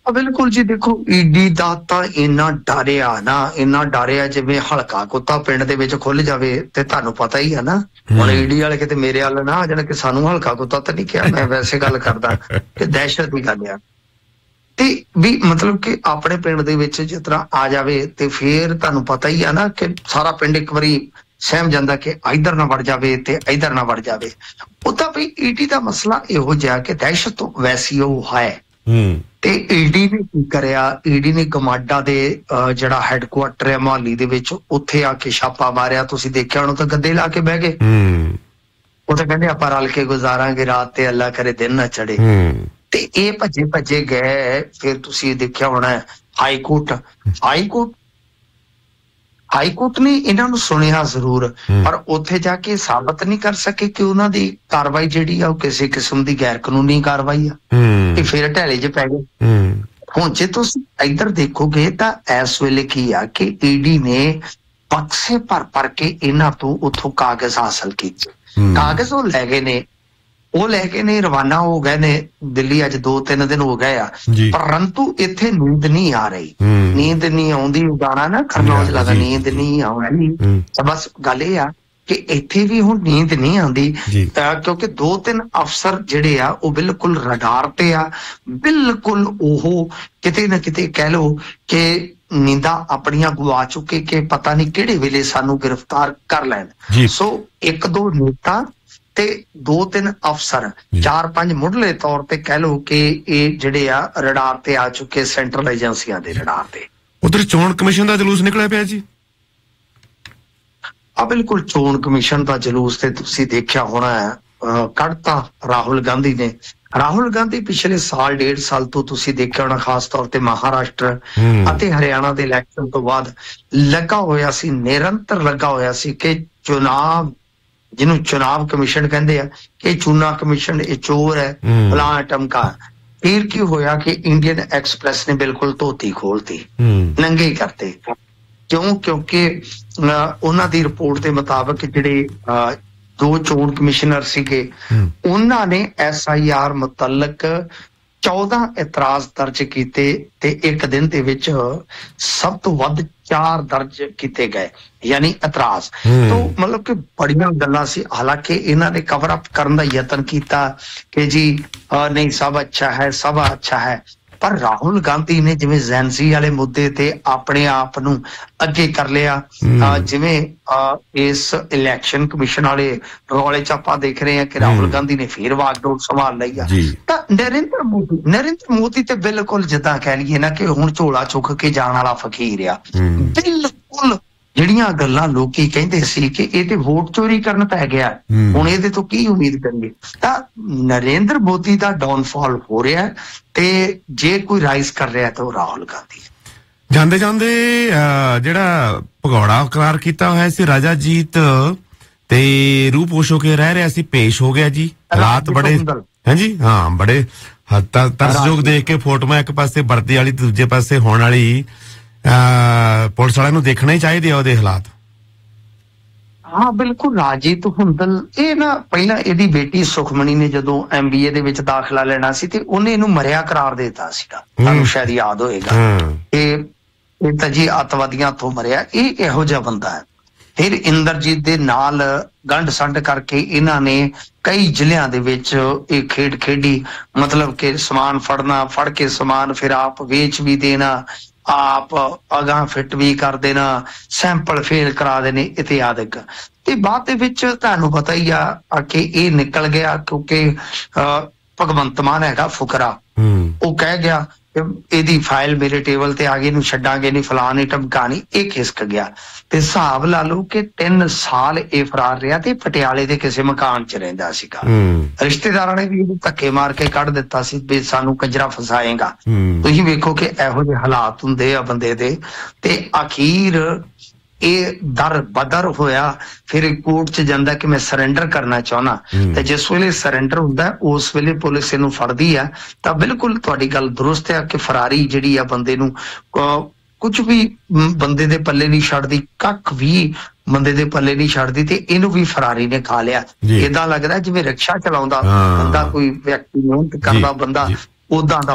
ਬਿਲਕੁਲ ਜੀ, ਦੇਖੋ ਈਡੀ ਦਾ ਤਾਂ ਇੰਨਾ ਡਰਿਆ ਜਿਵੇਂ ਹਲਕਾ ਕੁੱਤਾ ਪਿੰਡ ਦੇ ਵਿੱਚ ਖੁੱਲ ਜਾਵੇ। ਤੇ ਤੁਹਾਨੂੰ ਪਤਾ ਹੀ ਆ ਨਾ, ਹੁਣ ਈਡੀ ਵਾਲੇ ਕਿਤੇ ਮੇਰੇ ਵੱਲ ਨਾ ਆ ਜਾਣ ਕਿ ਸਾਨੂੰ ਹਲਕਾ ਕੁੱਤਾ ਤਾਂ ਨਹੀਂ ਕਿਹਾ, ਮੈਂ ਵੈਸੇ ਗੱਲ ਕਰਦਾ ਕਿ ਦਹਿਸ਼ਤ ਦੀ ਗੱਲ ਆ। ਤੇ ਵੀ ਮਤਲਬ ਕਿ ਆਪਣੇ ਪਿੰਡ ਦੇ ਵਿੱਚ ਜਿਸ ਤਰ੍ਹਾਂ ਆ ਜਾਵੇ ਤੇ ਫੇਰ ਤੁਹਾਨੂੰ ਪਤਾ ਹੀ ਆ ਨਾ ਕਿ ਸਾਰਾ ਪਿੰਡ ਇੱਕ ਵਾਰੀ ਸਹਿਮ ਜਾਂਦਾ ਕਿ ਇੱਧਰ ਨਾ ਵੜ ਜਾਵੇ ਤੇ ਇੱਧਰ ਨਾ ਵੜ ਜਾਵੇ। ਉਹ ਤਾਂ ਵੀ ਈਡੀ ਦਾ ਮਸਲਾ ਇਹੋ ਜਿਹਾ ਕਿ ਦਹਿਸ਼ਤ ਵੈਸੀ ਉਹ ਹੈ। ਤੇ ਈਡੀ ਨੇ ਕੀ ਕਰਿਆ, ਈਡੀ ਨੇ ਗਮਾਡਾ ਦੇ ਜਿਹੜਾ ਹੈਡਕੁਆਟਰ ਹੈ ਮੁਹਾਲੀ ਦੇ ਵਿੱਚ, ਉੱਥੇ ਆ ਕੇ ਛਾਪਾ ਮਾਰਿਆ। ਤੁਸੀਂ ਦੇਖਿਆ ਉਹਨੂੰ ਤਾਂ ਗੱਦੇ ਲਾ ਕੇ ਬਹਿ ਗਏ। ਉਹ ਤਾਂ ਕਹਿੰਦੇ ਆਪਾਂ ਰਲ ਕੇ ਗੁਜ਼ਾਰਾਂਗੇ ਰਾਤ ਤੇ ਅੱਲਾ ਕਰੇ ਦਿਨ ਨਾ ਚੜੇ। ਤੇ ਇਹ ਭੱਜੇ ਗਏ। ਫਿਰ ਤੁਸੀਂ ਦੇਖਿਆ ਹੋਣਾ ਹਾਈ ਕੋਰਟ ਨੇ ਇਹਨਾਂ ਨੂੰ ਸੁਣਿਆ ਜ਼ਰੂਰ, ਪਰ ਉੱਥੇ ਜਾ ਕੇ ਸਾਬਤ ਨਹੀਂ ਕਰ ਸਕੇ ਕਿ ਉਹਨਾਂ ਦੀ ਕਾਰਵਾਈ ਜਿਹੜੀ ਆ ਉਹ ਕਿਸੇ ਕਿਸਮ ਦੀ ਗੈਰ ਕਾਨੂੰਨੀ ਕਾਰਵਾਈ ਆ। ਤੇ ਫਿਰ ਢਹਿਲੇ 'ਚ ਪੈ ਗਏ। ਹੁਣ ਜੇ ਤੁਸੀਂ ਇੱਧਰ ਦੇਖੋਗੇ ਤਾਂ ਇਸ ਵੇਲੇ ਕੀ ਆ ਕਿ ਈਡੀ ਨੇ ਬਕਸੇ ਭਰ ਕੇ ਇਹਨਾਂ ਤੋਂ ਉੱਥੋਂ ਕਾਗਜ਼ ਹਾਸਲ ਕੀਤੇ। ਕਾਗਜ਼ ਉਹ ਲੈ ਗਏ ਨੇ, ਰਵਾਨਾ ਹੋ ਗਏ ਨੇ ਦਿੱਲੀ। ਅੱਜ 2-3 ਦਿਨ ਹੋ ਗਏ ਆ, ਪਰੰਤੂ ਇੱਥੇ ਨੀਂਦ ਨਹੀਂ ਆ ਰਹੀ, ਨੀਂਦ ਨਹੀਂ ਆਉਂਦੀ। ਗਾਣਾ ਨਾ ਖਰਨੌਜ ਲੱਗਾ, ਨੀਂਦ ਨਹੀਂ ਆਉਂਦੀ। ਤਾਂ ਬਸ ਗੱਲ ਇਹ ਆ ਕਿ ਇੱਥੇ ਵੀ ਹੁਣ ਨੀਂਦ ਨਹੀਂ ਆਉਂਦੀ, ਕਿਉਂਕਿ 2-3 ਅਫਸਰ ਜਿਹੜੇ ਆ ਉਹ ਬਿਲਕੁਲ ਰਡਾਰ ਤੇ ਆ। ਬਿਲਕੁਲ ਉਹ ਕਿਤੇ ਨਾ ਕਿਤੇ ਕਹਿ ਲਓ ਕਿ ਨੀਂਦਾਂ ਆਪਣੀਆਂ ਗੁਆ ਚੁੱਕੇ ਕਿ ਪਤਾ ਨਹੀਂ ਕਿਹੜੇ ਵੇਲੇ ਸਾਨੂੰ ਗ੍ਰਿਫਤਾਰ ਕਰ ਲੈਣ। ਸੋ 1-2 ਨੇਤਾ ਤੇ 2-3 ਅਫਸਰ, 4-5 ਮੁੱਢਲੇ ਤੌਰ ਤੇ ਕਹਿ ਲਓ ਕਿ ਇਹ ਜਿਹੜੇ ਆ ਰਡਾਰ ਤੇ ਆ ਚੁੱਕੇ, ਸੈਂਟਰਲ ਏਜੰਸੀਆਂ ਦੇ ਰਡਾਰ ਤੇ। ਉਧਰ ਚੋਣ ਕਮਿਸ਼ਨ ਦਾ ਜਲੂਸ ਨਿਕਲਿਆ ਪਿਆ ਜੀ। ਬਿਲਕੁਲ, ਚੋਣ ਕਮਿਸ਼ਨ ਦਾ ਜਲੂਸ ਤੇ ਤੁਸੀਂ ਦੇਖਿਆ ਹੋਣਾ ਹੈ, ਕੱਢਤਾ ਰਾਹੁਲ ਗਾਂਧੀ ਪਿਛਲੇ ਸਾਲ 1.5 ਸਾਲ ਤੋਂ ਤੁਸੀਂ ਦੇਖਿਆ ਹੋਣਾ, ਖਾਸ ਤੌਰ ਤੇ ਮਹਾਰਾਸ਼ਟਰ ਅਤੇ ਹਰਿਆਣਾ ਦੇ ਇਲੈਕਸ਼ਨ ਤੋਂ ਬਾਅਦ ਲੱਗਾ ਹੋਇਆ ਸੀ, ਨਿਰੰਤਰ ਲੱਗਾ ਹੋਇਆ ਸੀ ਕਿ ਜਿਹਨੂੰ ਚੁਣਾਵ ਕਮਿਸ਼ਨ ਕਹਿੰਦੇ ਆ ਕਿ ਚੂਨਾ ਕਮਿਸ਼ਨ ਇਹ ਚੋਰ ਹੈ, ਫਲਾਂ ਟਮਕਾ। ਫਿਰ ਕੀ ਹੋਇਆ ਕਿ ਇੰਡੀਅਨ ਐਕਸਪ੍ਰੈਸ ਨੇ ਬਿਲਕੁਲ ਧੋਤੀ ਖੋਲਤੀ, ਨੰਗੇ ਕਰਤੇ। ਕਿਉਂਕਿ ਉਹਨਾਂ ਦੀ ਰਿਪੋਰਟ ਦੇ ਮੁਤਾਬਕ ਜਿਹੜੇ 2 ਚੋਣ ਕਮਿਸ਼ਨਰ ਸੀਗੇ, ਉਹਨਾਂ ਨੇ SIR ਮੁਤਲਕ 14 ਇਤਰਾਜ਼ ਦਰਜ ਕੀਤੇ ਤੇ ਇੱਕ ਦਿਨ ਦੇ ਵਿੱਚ ਸਭ ਤੋਂ ਵੱਧ 4 ਦਰਜ ਕੀਤੇ ਗਏ, ਯਾਨੀ ਇਤਰਾਜ਼। ਤਾਂ ਮਤਲਬ ਕਿ ਬੜੀਆਂ ਗੱਲਾਂ ਸੀ। ਹਾਲਾਂਕਿ ਇਹਨਾਂ ਨੇ ਕਵਰ ਅਪ ਕਰਨ ਦਾ ਯਤਨ ਕੀਤਾ ਕਿ ਜੀ ਨਹੀਂ ਸਭ ਅੱਛਾ ਹੈ, ਪਰ ਰਾਹੁਲ ਗਾਂਧੀ ਨੇ ਜਿਵੇਂ ਜ਼ੈਨਜ਼ੀ ਵਾਲੇ ਮੁੱਦੇ ਤੇ ਆਪਣੇ ਆਪ ਨੂੰ ਅੱਗੇ ਕਰ ਲਿਆ। ਜਿਵੇਂ ਇਸ ਇਲੈਕਸ਼ਨ ਕਮਿਸ਼ਨ ਵਾਲੇ ਰੌਲੇ 'ਚ ਆਪਾਂ ਦੇਖ ਰਹੇ ਹਾਂ ਕਿ ਰਾਹੁਲ ਗਾਂਧੀ ਨੇ ਫੇਰ ਵਾਗਡੋਰ ਸੰਭਾਲ ਲਈ ਆ। ਤਾਂ ਨਰਿੰਦਰ ਮੋਦੀ ਤੇ ਬਿਲਕੁਲ ਜਿੱਦਾਂ ਕਹਿ ਲਈਏ ਨਾ ਕਿ ਹੁਣ ਝੋਲਾ ਚੁੱਕ ਕੇ ਜਾਣ ਵਾਲਾ ਫਕੀਰ ਆ। ਬਿਲਕੁਲ ਜਿਹੜੀਆਂ ਗੱਲਾਂ ਲੋਕੀ ਕਹਿੰਦੇ ਸੀ ਕਿ ਇਹ ਤੇ ਵੋਟ ਚੋਰੀ ਕਰਨ ਪੈ ਗਿਆ, ਹੁਣ ਇਹਦੇ ਤੋਂ ਕੀ ਉਮੀਦ ਕਰਨਗੇ। ਤਾਂ ਨਰਿੰਦਰ ਮੋਦੀ ਦਾ ਡਾਊਨਫਾਲ ਹੋ ਰਿਹਾ ਤੇ ਜੇ ਕੋਈ ਰਾਈਜ਼ ਕਰ ਰਿਹਾ ਤਾਂ ਉਹ ਰਾਹੁਲ ਗਾਂਧੀ। ਜਾਂਦੇ ਜਿਹੜਾ ਭਗੌੜਾ ਕਰਾਰ ਕੀਤਾ ਹੋਇਆ ਸੀ ਰਾਜਾ ਜੀਤ ਤੇ ਰੂਪ ਹੋਸ਼ ਹੋ ਕੇ ਰਹਿ ਰਿਹਾ ਸੀ, ਪੇਸ਼ ਹੋ ਗਿਆ ਜੀ। ਹਾਲਾਤ ਬੜੇ ਬੜੇ ਤਰਸਯੋਗ ਦੇਖ ਕੇ ਫੋਟੋਆਂ ਇੱਕ ਪਾਸੇ ਵਰਦੀ ਵਾਲੀ ਤੇ ਦੂਜੇ ਪਾਸੇ ਹੋਣ ਵਾਲੀ, ਪੁਲਿਸ ਵਾਲਿਆਂ ਨੂੰ ਦੇਖਣਾ ਹੀ ਚਾਹੀਦੇ ਆ ਉਹਦੇ ਹਾਲਾਤ। ਬਿਲਕੁਲ। ਰਾਜੀਤ ਹੁੰਦਲ ਇਹ ਨਾ ਪਹਿਲਾਂ ਇਹਦੀ ਬੇਟੀ ਸੁਖਮਣੀ ਨੇ ਜਦੋਂ MBA ਦੇ ਵਿੱਚ ਦਾਖਲਾ ਲੈਣਾ ਸੀ ਤੇ ਉਹਨੇ ਇਹਨੂੰ ਮਰਿਆ ਕਰਾਰ ਦੇ ਦਿੱਤਾ ਸੀਗਾ, ਤੁਹਾਨੂੰ ਸ਼ਾਇਦ ਯਾਦ ਹੋਏਗਾ। ਇਹ ਤਾਂ ਜੀ ਅੱਤਵਾਦੀਆਂ ਤੋਂ ਮਰਿਆ। ਇਹ ਇਹੋ ਜਿਹਾ ਬੰਦਾ ਹੈ। ਫਿਰ ਇੰਦਰਜੀਤ ਦੇ ਨਾਲ ਗੰਢ ਸੰਢ ਕਰਕੇ ਇਹਨਾਂ ਨੇ ਕਈ ਜ਼ਿਲ੍ਹਿਆਂ ਦੇ ਵਿੱਚ ਇਹ ਖੇਡ ਖੇਡੀ, ਮਤਲਬ ਕਿ ਸਮਾਨ ਫੜ ਕੇ ਸਮਾਨ ਫਿਰ ਆਪ ਵੇਚ ਵੀ ਦੇਣਾ, ਆਪ ਅਗਾਂਹ ਫਿੱਟ ਵੀ ਕਰ ਦੇਣਾ, ਸੈਂਪਲ ਫੇਲ ਕਰਾ ਦੇਣੇ ਇਤਿਆਦਿਕ। ਤੇ ਬਾਅਦ ਦੇ ਵਿੱਚ ਤੁਹਾਨੂੰ ਪਤਾ ਹੀ ਆ ਕਿ ਇਹ ਨਿਕਲ ਗਿਆ ਕਿਉਂਕਿ ਭਗਵੰਤ ਮਾਨ ਹੈਗਾ ਫੁਕਰਾ, ਉਹ ਕਹਿ ਗਿਆ ਇਹਦੀ ਫਾਈਲ ਮੇਰੇ ਟੇਬਲ ਤੇ ਆ ਗਈ, ਇਹਨੂੰ ਛੱਡਾਂਗੇ ਨਹੀਂ, ਫਲਾਣੀ ਟਮਕਾਣੀ। ਇਹ ਖਿਸਕ ਗਿਆ ਤੇ ਹਿਸਾਬ ਲਾ ਲਓ ਕਿ 3 ਸਾਲ ਇਹ ਫਰਾਰ ਰਿਹਾ ਤੇ ਪਟਿਆਲੇ ਦੇ ਕਿਸੇ ਮਕਾਨ 'ਚ ਰਹਿੰਦਾ ਸੀਗਾ। ਰਿਸ਼ਤੇਦਾਰਾਂ ਨੇ ਵੀ ਇਹਨੂੰ ਧੱਕੇ ਮਾਰ ਕੇ ਕੱਢ ਦਿੱਤਾ ਸੀ ਵੀ ਸਾਨੂੰ ਕੰਜਰਾ ਫਸਾਏਗਾ। ਤੁਸੀਂ ਵੇਖੋ ਕਿ ਇਹੋ ਜਿਹੇ ਹਾਲਾਤ ਹੁੰਦੇ ਆ ਬੰਦੇ ਦੇ। ਤੇ ਅਖੀਰ ਇਹ ਦਰ ਬਦਰ ਹੋਇਆ, ਫਿਰ ਕੋਰਟ 'ਚ ਜਾਂਦਾ ਕਿ ਮੈਂ ਸਰੈਂਡਰ ਕਰਨਾ ਚਾਹੁੰਦਾ। ਤੇ ਜਿਸ ਵੇਲੇ ਸਰੈਂਡਰ ਹੁੰਦਾ ਉਸ ਵੇਲੇ ਪੁਲਿਸ ਇਹਨੂੰ ਫੜਦੀ ਆ। ਤਾਂ ਬਿਲਕੁਲ ਤੁਹਾਡੀ ਗੱਲ ਦਰੁਸਤ ਆ ਕਿ ਫਰਾਰੀ ਜਿਹੜੀ ਆ ਬੰਦੇ ਨੂੰ ਕੁਝ ਵੀ ਬੰਦੇ ਦੇ ਪੱਲੇ ਨਹੀਂ ਛੱਡਦੀ, ਕੱਖ ਵੀ ਬੰਦੇ ਦੇ ਪੱਲੇ ਨਹੀਂ ਛੱਡਦੀ। ਤੇ ਇਹਨੂੰ ਵੀ ਫਰਾਰੀ ਨੇ ਖਾ ਲਿਆ। ਏਦਾਂ ਲੱਗਦਾ ਜਿਵੇਂ ਰਿਕਸ਼ਾ ਚਲਾਉਂਦਾ ਬੰਦਾ, ਕੋਈ ਵਿਅਕਤੀ ਮਿਹਨਤ ਕਰਦਾ ਬੰਦਾ, ਓਦਾਂ ਦਾ